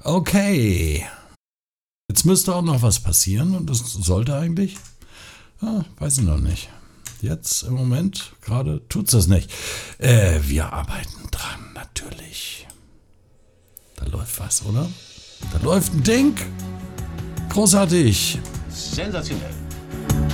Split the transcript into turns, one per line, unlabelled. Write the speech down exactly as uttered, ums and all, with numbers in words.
Okay. Jetzt müsste auch noch was passieren und das sollte eigentlich. Ja, weiß ich noch nicht. Jetzt im Moment gerade tut's das nicht. Äh, wir arbeiten dran, natürlich. Da läuft was, oder? Da läuft ein Ding. Großartig.
Sensationell.